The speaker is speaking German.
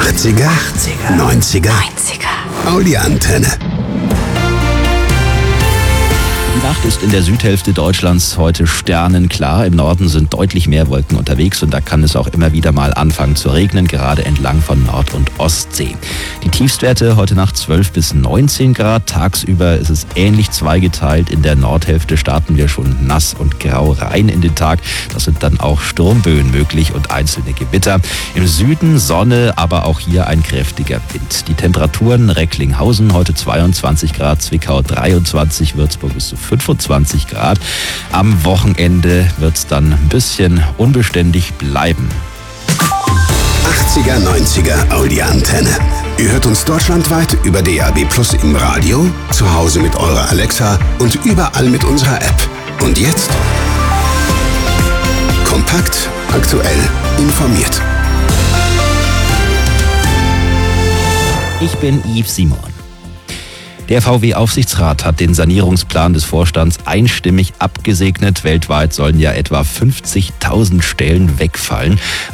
80er, 90er, Audi Antenne. Die Nacht ist in der Südhälfte Deutschlands heute sternenklar. Im Norden sind deutlich mehr Wolken unterwegs und da kann es auch immer wieder mal anfangen zu regnen, gerade entlang von Nord- und Ostsee. Die Tiefstwerte heute Nacht 12 bis 19 Grad. Tagsüber ist es ähnlich zweigeteilt. In der Nordhälfte starten wir schon nass und grau rein in den Tag. Das sind dann auch Sturmböen möglich und einzelne Gewitter. Im Süden Sonne, aber auch hier ein kräftiger Wind. Die Temperaturen: Recklinghausen heute 22 Grad, Zwickau 23, Würzburg bis zu 25 Grad. Am Wochenende wird es dann ein bisschen unbeständig bleiben. 80er, 90er Audi Antenne. Ihr hört uns deutschlandweit über DAB+ im Radio, zu Hause mit eurer Alexa und überall mit unserer App. Und jetzt kompakt, aktuell, informiert. Ich bin Yves Simon. Der VW-Aufsichtsrat hat den Sanierungsplan des Vorstands einstimmig abgesegnet. Weltweit sollen ja etwa 50.000 Stellen wegfallen.